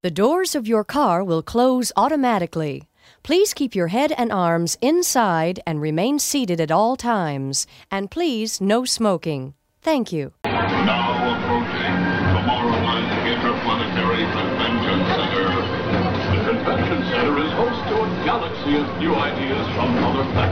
The doors of your car will close automatically. Please keep your head and arms inside and remain seated at all times. And please, no smoking. Thank you. Now approaching Tomorrowland Interplanetary Convention Center. The Convention Center is host to a galaxy of new ideas from other planets.